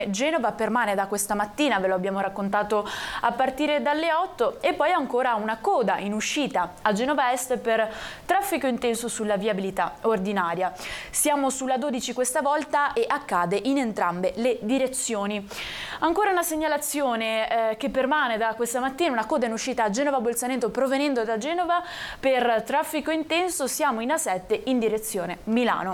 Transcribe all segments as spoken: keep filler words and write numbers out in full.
Genova permane da questa mattina, ve lo abbiamo raccontato a partire dalle otto, e poi ancora una coda in uscita a Genova Est per traffico intenso sulla viabilità ordinaria. Siamo sulla dodici questa volta e accade in entrambe le direzioni. Ancora una segnalazione eh, che permane da questa mattina, una coda in uscita a Genova Bolzaneto provenendo da Genova per traffico intenso, siamo in A sette in direzione Milano.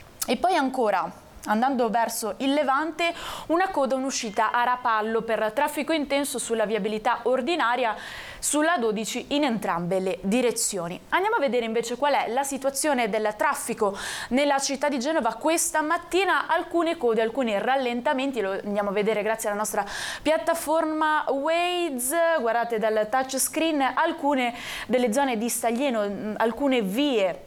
E poi ancora, andando verso il Levante, una coda in uscita a Rapallo per traffico intenso sulla viabilità ordinaria sulla dodici in entrambe le direzioni. Andiamo a vedere invece qual è la situazione del traffico nella città di Genova questa mattina. Alcune code, alcuni rallentamenti, lo andiamo a vedere grazie alla nostra piattaforma Waze. Guardate dal touchscreen alcune delle zone di Staglieno, alcune vie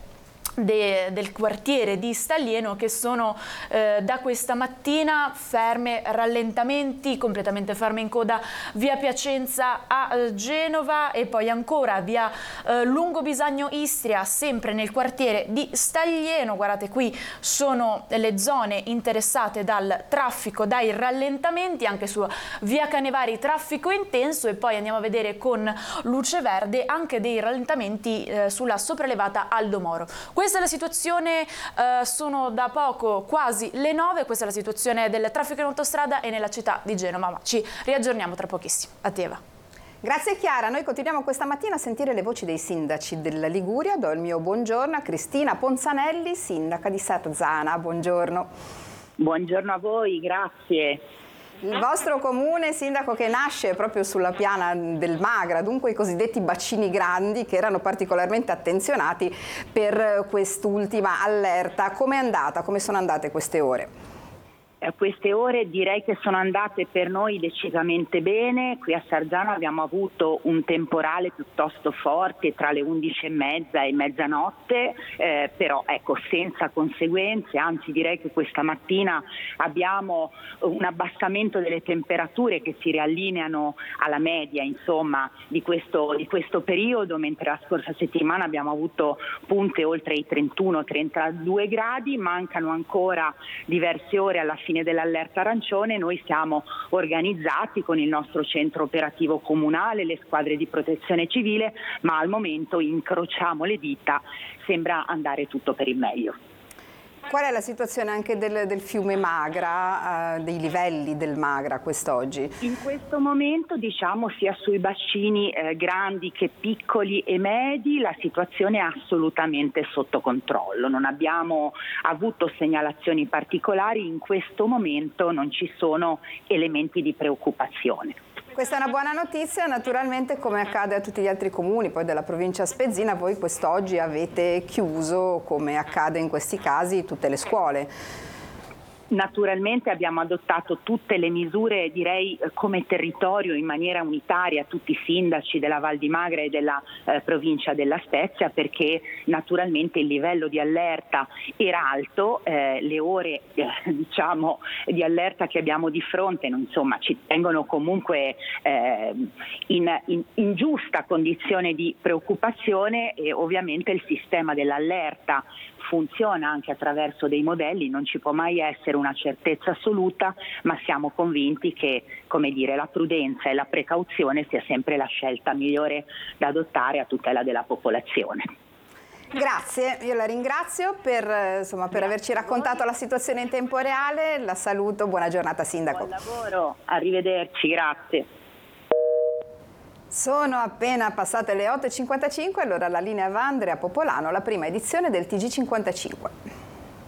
De, del quartiere di Staglieno che sono eh, da questa mattina ferme, rallentamenti, completamente ferme in coda via Piacenza a eh, Genova, e poi ancora via eh, Lungo Bisagno Istria, sempre nel quartiere di Staglieno. Guardate, qui sono le zone interessate dal traffico, dai rallentamenti. Anche su via Canevari traffico intenso, e poi andiamo a vedere con luce verde anche dei rallentamenti eh, sulla sopraelevata Aldo Moro. Questa è la situazione, eh, sono da poco quasi le nove, questa è la situazione del traffico in autostrada e nella città di Genova, ma ci riaggiorniamo tra pochissimo. A te, Eva. Grazie Chiara, noi continuiamo questa mattina a sentire le voci dei sindaci della Liguria. Do il mio buongiorno a Cristina Ponzanelli, sindaca di Sarzana. Buongiorno. Buongiorno a voi, grazie. Il vostro comune, sindaco, che nasce proprio sulla piana del Magra, dunque i cosiddetti bacini grandi, che erano particolarmente attenzionati per quest'ultima allerta. Come è andata? Come sono andate queste ore? Queste ore direi che sono andate per noi decisamente bene. Qui a Sarzana abbiamo avuto un temporale piuttosto forte tra le undici e mezza e mezzanotte, eh, però ecco, senza conseguenze, anzi direi che questa mattina abbiamo un abbassamento delle temperature che si riallineano alla media, insomma, di questo, di questo periodo, mentre la scorsa settimana abbiamo avuto punte oltre i trentuno trentadue gradi. Mancano ancora diverse ore alla fine dell'allerta arancione. Noi siamo organizzati con il nostro centro operativo comunale, le squadre di protezione civile, ma al momento incrociamo le dita, sembra andare tutto per il meglio. Qual è la situazione anche del, del fiume Magra, eh, dei livelli del Magra quest'oggi? In questo momento, diciamo, sia sui bacini eh, grandi che piccoli e medi, la situazione è assolutamente sotto controllo. Non abbiamo avuto segnalazioni particolari, in questo momento non ci sono elementi di preoccupazione. Questa è una buona notizia. Naturalmente, come accade a tutti gli altri comuni poi della provincia spezzina, voi quest'oggi avete chiuso, come accade in questi casi, tutte le scuole. Naturalmente abbiamo adottato tutte le misure, direi, come territorio in maniera unitaria, tutti i sindaci della Val di Magra e della eh, provincia della Spezia, perché naturalmente il livello di allerta era alto, eh, le ore eh, diciamo di allerta che abbiamo di fronte, non, insomma, ci tengono comunque eh, in, in, in giusta condizione di preoccupazione, e ovviamente il sistema dell'allerta funziona anche attraverso dei modelli. Non ci può mai essere una certezza assoluta, ma siamo convinti che, come dire, la prudenza e la precauzione sia sempre la scelta migliore da adottare a tutela della popolazione. Grazie, io la ringrazio per, insomma, per averci raccontato la situazione in tempo reale. La saluto, buona giornata sindaco. Buon lavoro, arrivederci, grazie. Sono appena passate le otto e cinquantacinque, allora la linea va a Andrea Popolano, la prima edizione del T G cinquantacinque.